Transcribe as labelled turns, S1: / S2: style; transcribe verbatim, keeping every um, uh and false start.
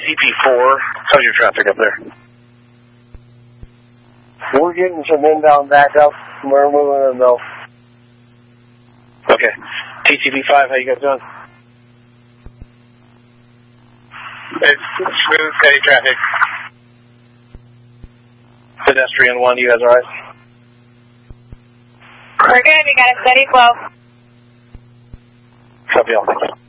S1: T P four, how's your traffic up there?
S2: We're getting some inbound backup. We're moving them though.
S1: Okay. T T P five, how you guys doing?
S3: It's smooth, steady traffic.
S1: Pedestrian one, you guys alright?
S4: We're good, we got a steady flow.
S1: Copy all, thank you.